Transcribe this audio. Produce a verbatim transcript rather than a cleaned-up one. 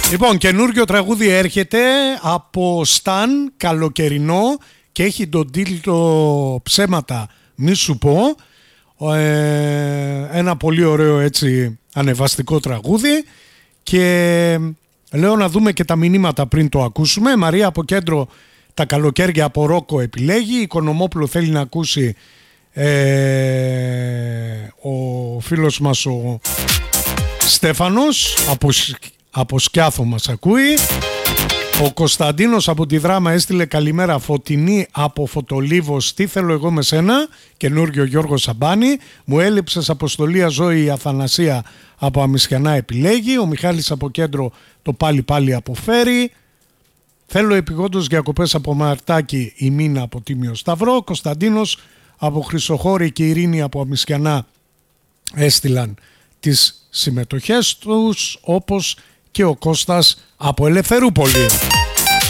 Λοιπόν, καινούργιο τραγούδι έρχεται από Σταν, καλοκαιρινό, και έχει τον τίτλο «Ψέματα μη σου πω». Ε, ένα πολύ ωραίο έτσι ανεβαστικό τραγούδι, και λέω να δούμε και τα μηνύματα πριν το ακούσουμε. Μαρία από Κέντρο, τα καλοκαίρια από Ρόκο επιλέγει. Οικονομόπουλο θέλει να ακούσει ε, ο φίλος μας ο Στέφανος από, από Σκιάθο μας ακούει. Ο Κωνσταντίνος από τη Δράμα έστειλε καλημέρα. Φωτεινή από Φωτολίβος, τι θέλω εγώ με σένα. Καινούργιο Γιώργο Σαμπάνη. Μου έλειψες αποστολή Ζωή. Η Αθανασία από Αμισιανά επιλέγει. Ο Μιχάλης από Κέντρο το πάλι πάλι αποφέρει. Θέλω επιγόντως διακοπές από Μαρτάκι, η Μίνα από Τίμιο Σταυρό. Ο Κωνσταντίνος από Χρυσοχώρη και η Ειρήνη από Αμισιανά έστειλαν τις συμμετοχές τους, όπως και ο Κώστας από Ελευθερούπολη.